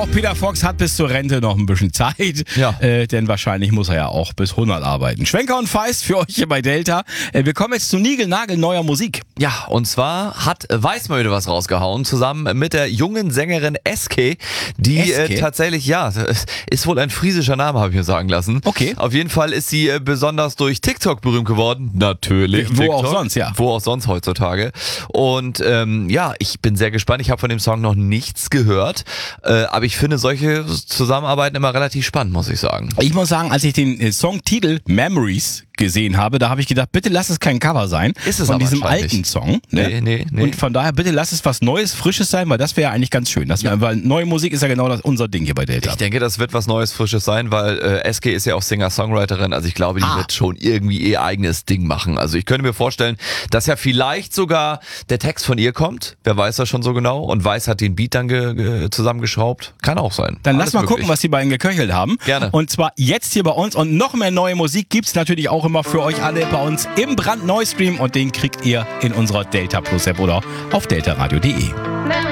auch Peter Fox hat bis zur Rente noch ein bisschen Zeit. Ja. Denn wahrscheinlich muss er ja auch bis 100 arbeiten. Schwenker und Feist für euch hier bei Delta. Wir kommen jetzt zu niegelnagelneuer Musik. Ja, und zwar hat Weißmöde was rausgehauen, zusammen mit der jungen Sängerin SK, die tatsächlich, ist wohl ein friesischer Name, habe ich mir sagen lassen. Okay. Auf jeden Fall ist sie besonders durch TikTok berühmt geworden. Natürlich. Wo TikTok. auch sonst, ja. Wo auch sonst heutzutage. Und ich bin sehr gespannt. Ich habe von dem Song noch nichts gehört. Aber ich finde solche Zusammenarbeiten immer relativ spannend, muss ich sagen. Ich muss sagen, als ich den Songtitel Memories gesehen habe, da habe ich gedacht, bitte lass es kein Cover sein. Ist es von aber diesem anscheinend alten nicht. Song. Ne? Nee. Und von daher, bitte lass es was Neues, Frisches sein, weil das wäre eigentlich ganz schön. Weil neue Musik ist ja genau unser Ding hier bei Delta. Ich denke, das wird was Neues, Frisches sein, weil SK ist ja auch Singer-Songwriterin. Also ich glaube, die wird schon irgendwie ihr eigenes Ding machen. Also ich könnte mir vorstellen, dass ja vielleicht sogar der Text von ihr kommt. Wer weiß das schon so genau? Und Weiß hat den Beat dann zusammengeschraubt. Kann auch sein. Dann Alles lass mal möglich. gucken, was die beiden geköchelt haben. Gerne. Und zwar jetzt hier bei uns. Und noch mehr neue Musik gibt's natürlich auch immer für euch alle bei uns im brandneuen Stream. Und den kriegt ihr in unserer Delta Plus App oder auf deltaradio.de.